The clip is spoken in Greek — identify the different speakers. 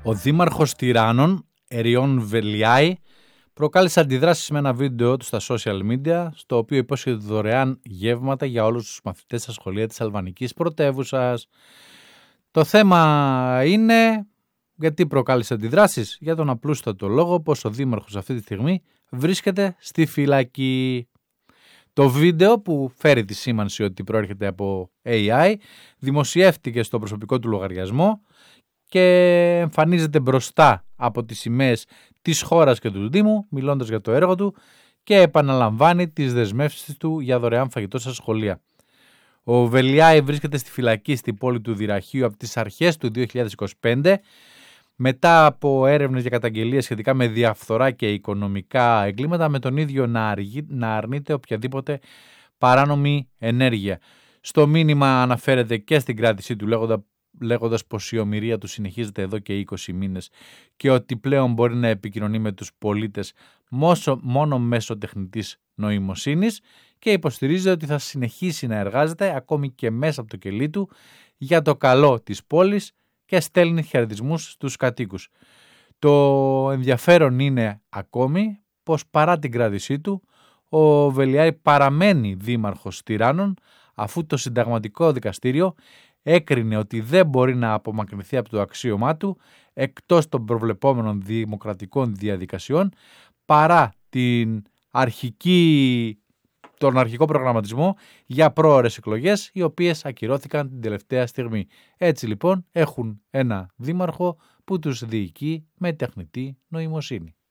Speaker 1: Ο δήμαρχος Τυράννων, Εριών Βελιάη, προκάλεσε αντιδράσεις με ένα βίντεο του στα social media, στο οποίο υπόσχεται δωρεάν γεύματα για όλους τους μαθητές στα σχολεία της αλβανικής πρωτεύουσας. Το θέμα είναι γιατί προκάλεσε αντιδράσεις, για τον απλούστατο λόγο πως ο δήμαρχος αυτή τη στιγμή βρίσκεται στη φυλακή. Το βίντεο, που φέρει τη σήμανση ότι προέρχεται από AI, δημοσιεύτηκε στο προσωπικό του λογαριασμό και εμφανίζεται μπροστά από τις σημαίες της χώρας και του Δήμου, μιλώντας για το έργο του, και επαναλαμβάνει τις δεσμεύσεις του για δωρεάν φαγητό στα σχολεία. Ο Βελιάη βρίσκεται στη φυλακή στην πόλη του Δυραχείου από τις αρχές του 2025, μετά από έρευνες για καταγγελίες σχετικά με διαφθορά και οικονομικά εγκλήματα, με τον ίδιο να αρνείται οποιαδήποτε παράνομη ενέργεια. Στο μήνυμα αναφέρεται και στην κράτησή του, λέγοντας πως η ομηρία του συνεχίζεται εδώ και 20 μήνες και ότι πλέον μπορεί να επικοινωνεί με τους πολίτες μόνο μέσω τεχνητής νοημοσύνης, και υποστηρίζει ότι θα συνεχίσει να εργάζεται ακόμη και μέσα από το κελί του για το καλό της πόλης και στέλνει χαιρετισμούς στους κατοίκους. Το ενδιαφέρον είναι ακόμη πως παρά την κράτησή του, ο Βελιάη παραμένει δήμαρχος Τυράννων, αφού το συνταγματικό δικαστήριο έκρινε ότι δεν μπορεί να απομακρυνθεί από το αξίωμά του εκτός των προβλεπόμενων δημοκρατικών διαδικασιών, παρά τον αρχικό προγραμματισμό για πρόωρες εκλογές, οι οποίες ακυρώθηκαν την τελευταία στιγμή. Έτσι λοιπόν έχουν ένα δήμαρχο που τους διοικεί με τεχνητή νοημοσύνη.